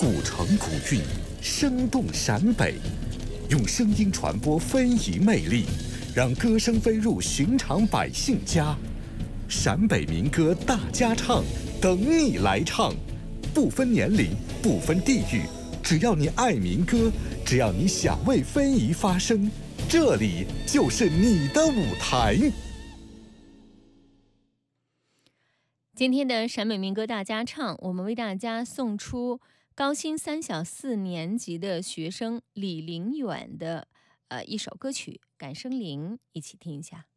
古城古韵，生动陕北，用声音传播非遗魅力，让歌声飞入寻常百姓家。陕北民歌大家唱，等你来唱，不分年龄，不分地域，只要你爱民歌，只要你想为非遗发声，这里就是你的舞台。 今天的陕北民歌大家唱，我们为大家送出高新3小4年级的学生李凌远的一首歌曲《感生灵》，一起听一下。